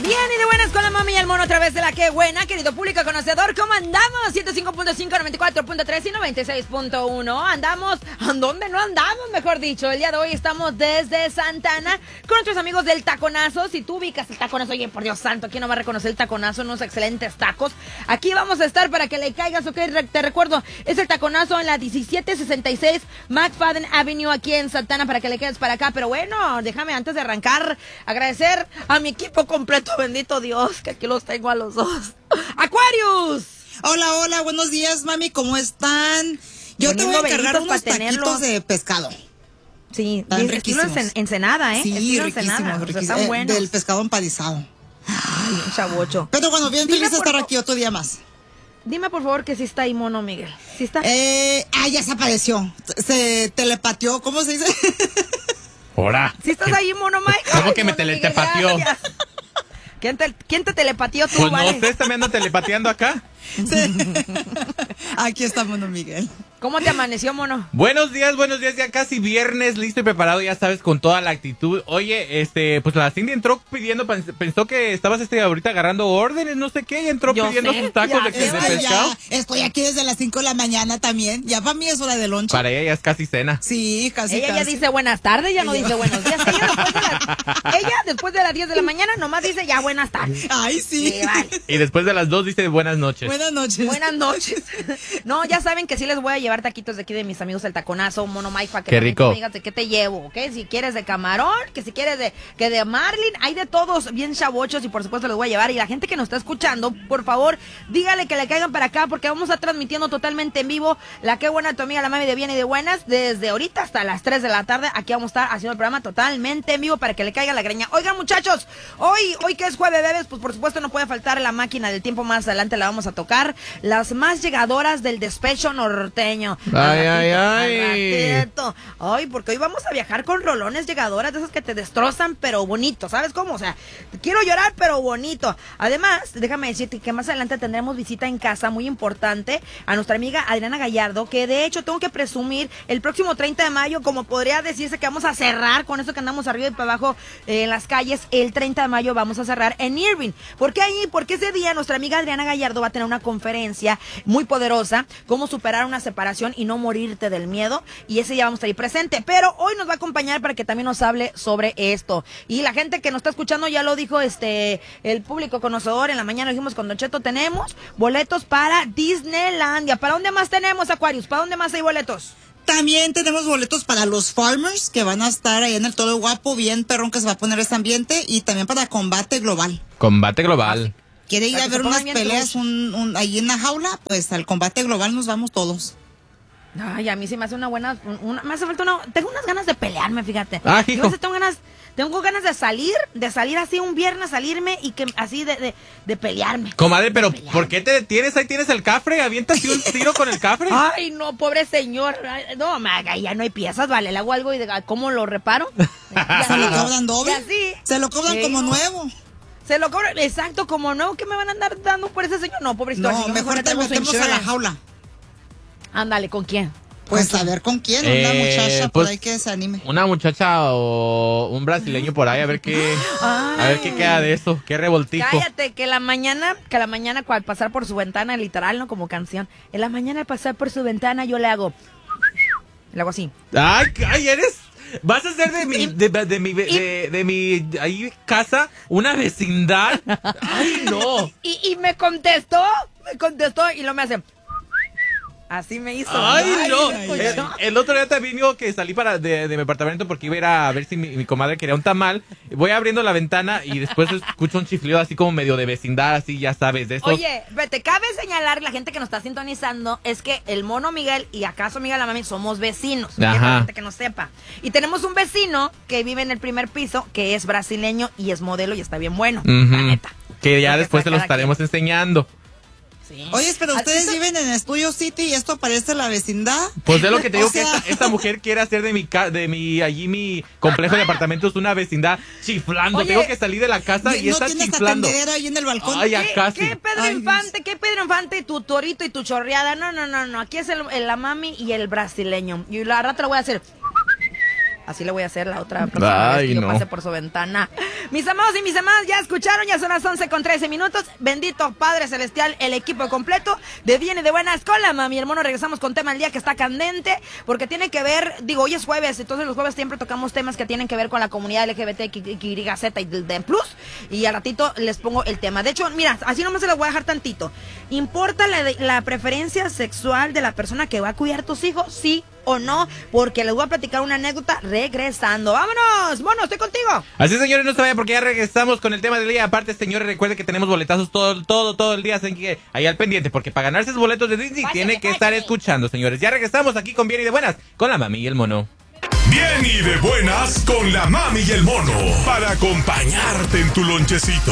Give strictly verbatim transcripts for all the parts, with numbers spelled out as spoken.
Bien y de buenas con la mami y el mono a través de la que buena, querido público conocedor. ¿Cómo andamos? ciento cinco punto cinco, noventa y cuatro punto tres y noventa y seis punto uno. Andamos, ¿a dónde no andamos? Mejor dicho, el día de hoy estamos desde Santa Ana con nuestros amigos del Taconazo. Si tú ubicas el Taconazo, oye, por Dios santo, ¿quién no va a reconocer el Taconazo? Unos excelentes tacos. Aquí vamos a estar para que le caigas, ok, te recuerdo, es el Taconazo en la diecisiete sesenta y seis McFadden Avenue aquí en Santa Ana para que le quedes para acá. Pero bueno, déjame antes de arrancar agradecer a mi equipo completo, bendito Dios, que aquí los tengo a los dos. ¡Aquarius! Hola, hola, buenos días, mami, ¿cómo están? Yo te voy a encargar unos taquitos de pescado. Sí, estilo en, Ensenada, ¿eh? Sí, estilo riquísimo, Ensenada, riquísimo. O sea, están buenos. Del pescado empanizado. Ay, un chavocho. Pero bueno, bien feliz Dime, de estar por... aquí otro día más. Dime, por favor, que sí está ahí Mono Miguel. ¿Sí está? Eh, ah, ya se apareció. Se telepateó, ¿cómo se dice? Hola. ¿Sí estás ahí, Mono Mike? ¿Cómo que me telepateó? ¿Quién te, ¿Quién te telepateó tú, Pues vale? no sé, ¿está me anda telepateando acá? Sí. Aquí está Mono Miguel. ¿Cómo te amaneció, Mono? Buenos días, buenos días, ya casi viernes, listo y preparado, ya sabes, con toda la actitud. Oye, este, pues la Cindy entró pidiendo, pensó que estabas este ahorita agarrando órdenes, no sé qué, y entró Yo pidiendo sé, sus tacos de, Es de que pescado. ya estoy aquí desde las cinco de la mañana también. Ya para mí es hora de lonche. Para ella ya es casi cena. Sí, casi, Ella casi. ya dice buenas tardes, ya no dice buenos días. Ella después, de las, ella después de las diez de la mañana nomás dice ya buenas tardes. Ay, sí. Sí, vale. Y después de las dos dice buenas noches. Buenas noches. Buenas noches. No, ya saben que sí les voy a llevar taquitos de aquí de mis amigos el Taconazo, Mono Mike, para que Qué rico. me digas de qué te llevo, ¿ok? Si quieres de camarón, que si quieres de que de marlin, hay de todos bien chavochos y por supuesto les voy a llevar. Y la gente que nos está escuchando, por favor, dígale que le caigan para acá porque vamos a estar transmitiendo totalmente en vivo la que buena tu amiga, la mami de bien y de buenas, desde ahorita hasta las tres de la tarde. Aquí vamos a estar haciendo el programa totalmente en vivo para que le caiga la greña. Oigan, muchachos, hoy, hoy que es jueves, bebés, pues por supuesto no puede faltar la máquina del tiempo. Más adelante la vamos a tocar. Las más llegadoras del despecho norteño. Ay, Al ay, ratito, ay. al ratito. Ay, porque hoy vamos a viajar con rolones llegadoras de esas que te destrozan, pero bonito, ¿sabes cómo? O sea, quiero llorar, pero bonito. Además, déjame decirte que más adelante tendremos visita en casa muy importante a nuestra amiga Adriana Gallardo, que de hecho tengo que presumir el próximo treinta de mayo, como podría decirse que vamos a cerrar con eso que andamos arriba y para abajo eh, en las calles, el treinta de mayo vamos a cerrar en Irving. ¿Por qué ahí? Porque ese día nuestra amiga Adriana Gallardo va a tener una conferencia muy poderosa, cómo superar una separación y no morirte del miedo, y ese día vamos a estar ahí presente, pero hoy nos va a acompañar para que también nos hable sobre esto. Y la gente que nos está escuchando ya lo dijo este el público conocedor, en la mañana dijimos con Don Cheto, tenemos boletos para Disneylandia. ¿Para dónde más tenemos, Aquarius? ¿Para dónde más hay boletos? También tenemos boletos para los Farmers, que van a estar ahí en el Todo Guapo, bien perrón que se va a poner este ambiente, y también para Combate Global. Combate global. ¿Quiere ir Para a que ver se unas pongan bien peleas un, un, ahí en la jaula? Pues al Combate Global nos vamos todos. Ay, a mí sí me hace una buena, una, me hace falta una, tengo unas ganas de pelearme, fíjate. Ah, Yo hijo. a veces tengo ganas, tengo ganas de salir, de salir así un viernes, salirme y que así de, de, de pelearme. Comadre, pero De pelearme. ¿por qué te detienes? Ahí tienes el cafre, aviéntate un tiro con el cafre. Ay, no, pobre señor. Ay, no, maga, ya no hay piezas, vale, le hago algo y de, ¿cómo lo reparo? Y Se lo así, cobran y doble. así. Se lo cobran Sí, como no. nuevo. Se lo cobran, exacto, como nuevo, que me van a andar dando por ese señor. No, pobrecito. No, señor, mejor le te traigo su metemos a la insurance. jaula. Ándale, ¿con quién? Pues a ver con quién, una Eh, muchacha por pues, ahí que se anime. Una muchacha o un brasileño por ahí, a ver qué, a ver qué queda de eso, qué revoltijo. Cállate, que la mañana, que la mañana al pasar por su ventana, literal, no como canción. En la mañana al pasar por su ventana yo le hago, le hago así. Ay, ay, eres. ¿Vas a hacer de mi, de, de, de mi, de, de mi ahí casa una vecindad? Ay, no. Y, y me contestó, me contestó y lo me hace. Así me hizo. Ay, no. ¿me El, escuchó? el otro día también digo que salí para de, de mi apartamento porque iba a ir a ver si mi, mi comadre quería un tamal. Voy abriendo la ventana y después escucho un chiflido así como medio de vecindad, así ya sabes, de esos. Oye, te cabe señalar, la gente que nos está sintonizando, es que el Mono Miguel y acaso Miguel la mami somos vecinos. Ajá. Para la gente que no sepa. Y tenemos un vecino que vive en el primer piso, que es brasileño y es modelo y está bien bueno, Ujú. la neta. Que ya Lo que después sea se los cada estaremos enseñando. Sí. Oye, pero Así ustedes so- viven en Studio City y esto parece la vecindad. Pues de lo que te digo O sea- que esta, esta mujer quiere hacer de mi ca- de mi allí mi complejo de apartamentos una vecindad chiflando. Oye, Tengo que salir de la casa y no está tienes chiflando. tendedera ahí en el balcón. Ay, ya ¿Qué, casi. ¿Qué Pedro Ay, Infante? ¿Qué Pedro Infante? Tu torito y tu chorreada. No, no, no, no. Aquí es el, el- la mami y el brasileño. Y la rata lo voy a hacer. Así le voy a hacer la otra próxima Ay, vez que yo no. pase por su ventana. Mis amados y mis amadas, ya escucharon, ya son las once con trece minutos. Bendito Padre Celestial, el equipo completo de Bien y de Buenas con la mami. Hermano, regresamos con tema del día que está candente, porque tiene que ver, digo, hoy es jueves, entonces los jueves siempre tocamos temas que tienen que ver con la comunidad L G B T Y Z y del plus. Y al ratito les pongo el tema. De hecho, mira, así nomás se los voy a dejar tantito. ¿Importa la, la preferencia sexual de la persona que va a cuidar tus hijos? Sí o no, porque les voy a platicar una anécdota regresando. ¡Vámonos! ¡Mono, estoy contigo! Así, señores, no se vayan porque ya regresamos con el tema del día. Aparte, señores, recuerden que tenemos boletazos todo, todo, todo el día. Así que ahí al pendiente, porque para ganarse esos boletos de Disney Pásale, tiene que pásale. estar escuchando, señores. Ya regresamos aquí con Bien y de Buenas, con la mami y el mono. Bien y de buenas con la mami y el mono para acompañarte en tu lonchecito.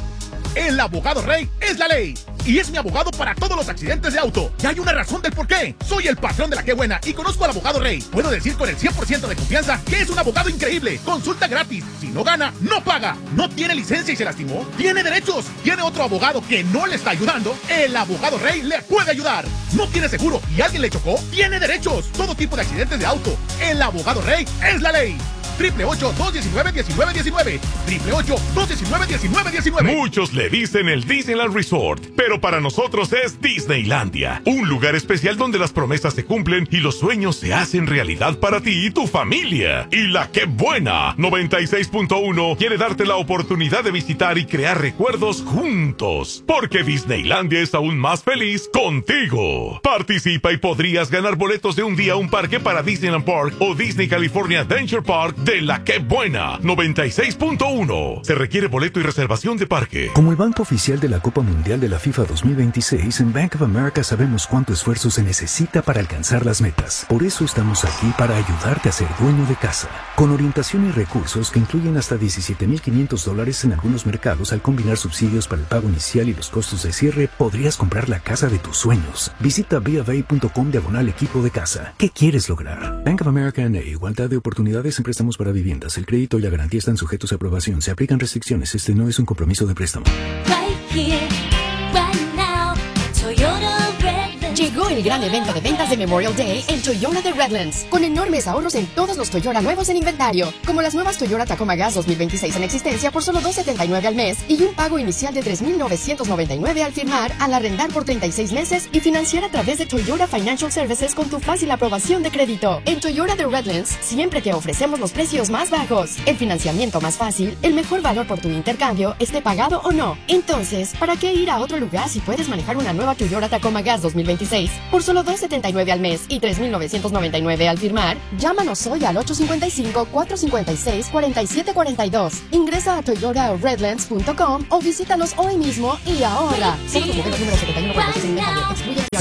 El abogado Rey es la ley y es mi abogado para todos los accidentes de auto. Y hay una razón del por qué. Soy el patrón de la Qué Buena y conozco al abogado Rey. Puedo decir con el cien por ciento de confianza que es un abogado increíble. Consulta gratis. Si no gana, no paga. No tiene licencia y se lastimó. Tiene derechos. Tiene otro abogado que no le está ayudando. El abogado Rey le puede ayudar. No tiene seguro y alguien le chocó. Tiene derechos. Todo tipo de accidentes de auto. El abogado Rey es la ley. Triple ocho, dos diecinueve, diecinueve diecinueve. Triple ocho, dos diecinueve, diecinueve diecinueve. Muchos le dicen el Disneyland Resort, pero para nosotros es Disneylandia, un lugar especial donde las promesas se cumplen y los sueños se hacen realidad para ti y tu familia. Y la Qué Buena noventa y seis punto uno quiere darte la oportunidad de visitar y crear recuerdos juntos, porque Disneylandia es aún más feliz contigo. Participa y podrías ganar boletos de un día a un parque para Disneyland Park o Disney California Adventure Park de la Qué Buena noventa y seis punto uno. Se requiere boleto y reservación de parque. Como el banco oficial de la Copa Mundial de la FIFA dos mil veintiséis, en Bank of America sabemos cuánto esfuerzo se necesita para alcanzar las metas. Por eso estamos aquí para ayudarte a ser dueño de casa. Con orientación y recursos que incluyen hasta diecisiete mil quinientos dólares en algunos mercados, al combinar subsidios para el pago inicial y los costos de cierre, podrías comprar la casa de tus sueños. Visita b of a punto com diagonal equipo de casa. ¿Qué quieres lograr? Bank of America N A, igualdad de oportunidades en préstamos para viviendas. El crédito y la garantía están sujetos a aprobación. Se aplican restricciones. Este no es un compromiso de préstamo. Right here, right now, Toyota Redlands. Llegó el gran evento de ventas de Memorial Day en Toyota de Redlands, con enormes ahorros en todos los Toyota nuevos en inventario, como las nuevas Toyota Tacoma Gas dos mil veintiséis en existencia por solo dos setenta y nueve al mes y un pago inicial de tres mil novecientos noventa y nueve al firmar, al arrendar por treinta y seis meses y financiar a través de Toyota Financial Services con tu fácil aprobación de crédito. En Toyota de Redlands siempre te ofrecemos los precios más bajos, el financiamiento más fácil, el mejor valor por tu intercambio, esté pagado o no. Entonces, ¿para qué ir a otro lugar si puedes manejar una nueva Toyota Tacoma Gas dos mil veintiséis por solo dos setenta y nueve al mes y tres mil novecientos noventa y nueve al firmar? Llámanos hoy al ocho cinco cinco, cuatro cinco seis, cuatro siete cuatro dos. Ingresa a toyota redlands punto com o visítanos hoy mismo y ahora. Solo los modelos número setenta y uno cuarenta y seis en inventario. Excluye el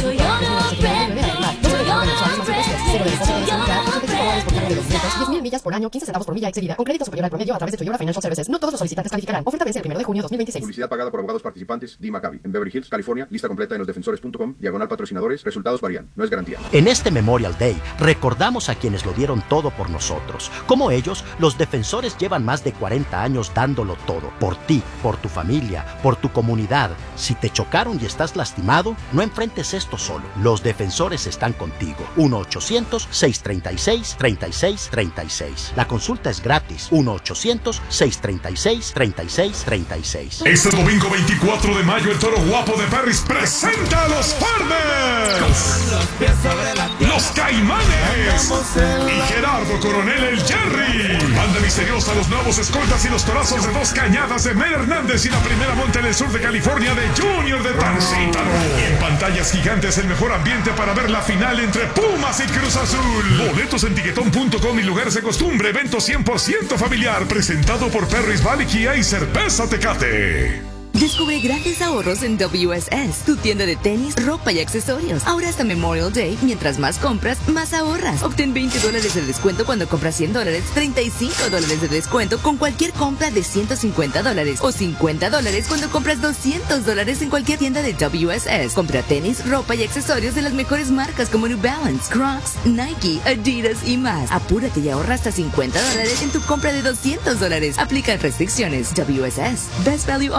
diez mil millas por año, quince centavos por milla excedida, con crédito superior al promedio a través de Toyota Financial Services. No todos los solicitantes calificarán. Oferta vence el primero de junio de dos mil veintiséis. Publicidad pagada por abogados participantes, D. Maccabi, en Beverly Hills, California. Lista completa en los defensores punto com, diagonal patrocinadores. Resultados varían. No es garantía. En este Memorial Day, recordamos a quienes lo dieron todo por nosotros. Como ellos, los defensores llevan más de cuarenta años dándolo todo. Por ti, por tu familia, por tu comunidad. Si te chocaron y estás lastimado, no enfrentes esto solo. Los defensores están contigo. uno ochocientos, seiscientos treinta y seis, treinta y seis treinta y seis. La consulta es gratis. uno ochocientos, seiscientos treinta y seis, treinta y seis treinta y seis. Este domingo veinticuatro de mayo, el Toro Guapo de Perris presenta a los Farmers, los Caimanes y Gerardo Coronel el Jerry. Banda misteriosa, los nuevos escoltas y los torazos de Dos Cañadas de Mel Hernández y la primera monta en el sur de California de Junior de Tancítaro. Y en pantallas gigantes el mejor ambiente para ver la final entre Pumas y Cruz Azul. Boletos en tiquetón punto com y lugares de costumbre. Evento cien por ciento familiar presentado por Perris Valley Kia y Cerveza Tecate. Descubre grandes ahorros en W S S, tu tienda de tenis, ropa y accesorios. Ahora hasta Memorial Day, mientras más compras, más ahorras. Obtén veinte dólares de descuento cuando compras cien dólares, treinta y cinco dólares de descuento con cualquier compra de ciento cincuenta dólares o cincuenta dólares cuando compras doscientos dólares en cualquier tienda de W S S. Compra tenis, ropa y accesorios de las mejores marcas como New Balance, Crocs, Nike, Adidas y más. Apúrate y ahorra hasta cincuenta dólares en tu compra de doscientos dólares. Aplica restricciones. W S S. Best value always.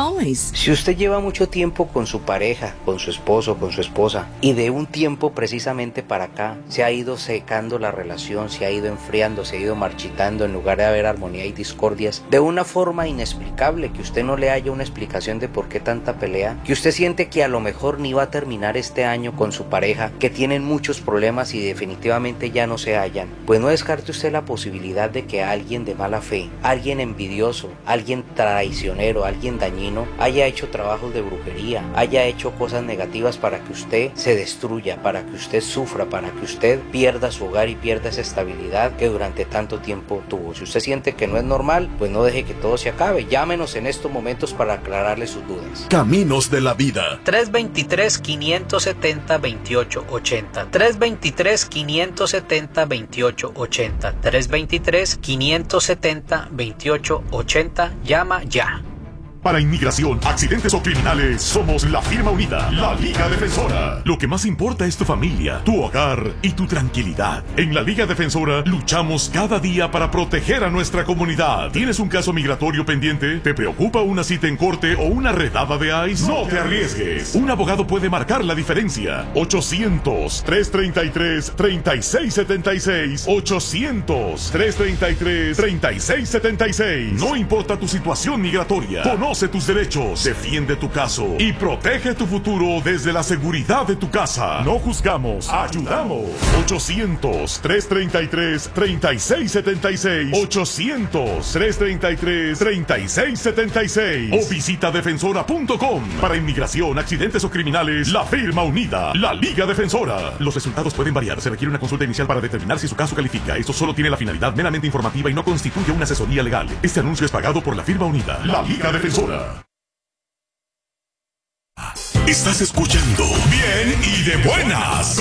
Juárez. Si usted lleva mucho tiempo con su pareja, con su esposo, con su esposa, y de un tiempo precisamente para acá se ha ido secando la relación, se ha ido enfriando, se ha ido marchitando, en lugar de haber armonía y discordias, de una forma inexplicable, que usted no le haya una explicación de por qué tanta pelea, que usted siente que a lo mejor ni va a terminar este año con su pareja, que tienen muchos problemas y definitivamente ya no se hallan, pues no descarte usted la posibilidad de que alguien de mala fe, alguien envidioso, alguien traicionero, alguien dañino, haya hecho trabajos de brujería, haya hecho cosas negativas para que usted se destruya, para que usted sufra, para que usted pierda su hogar y pierda esa estabilidad que durante tanto tiempo tuvo. Si usted siente que no es normal, pues no deje que todo se acabe. Llámenos en estos momentos para aclararle sus dudas. Caminos de la vida. tres veintitrés, quinientos setenta, veintiocho ochenta. tres veintitrés, quinientos setenta, veintiocho ochenta. tres veintitrés, quinientos setenta, veintiocho ochenta. Llama ya. Para inmigración, accidentes o criminales, somos la firma unida, la Liga Defensora. Lo que más importa es tu familia, tu hogar y tu tranquilidad. En la Liga Defensora luchamos cada día para proteger a nuestra comunidad. ¿Tienes un caso migratorio pendiente? ¿Te preocupa una cita en corte o una redada de ICE? No te arriesgues. Un abogado puede marcar la diferencia. ochocientos, trescientos treinta y tres, treinta y seis setenta y seis. ochocientos, trescientos treinta y tres, treinta y seis setenta y seis. No importa tu situación migratoria. Conoce tus derechos, defiende tu caso y protege tu futuro desde la seguridad de tu casa. No juzgamos, ayudamos. ochocientos, trescientos treinta y tres, treinta y seis setenta y seis. ochocientos, trescientos treinta y tres, treinta y seis setenta y seis. O visita defensora punto com. Para inmigración, accidentes o criminales, la firma unida, la Liga Defensora. Los resultados pueden variar. Se requiere una consulta inicial para determinar si su caso califica. Esto solo tiene la finalidad meramente informativa y no constituye una asesoría legal. Este anuncio es pagado por la firma unida, la Liga Defensora. Estás escuchando Bien y de Buenas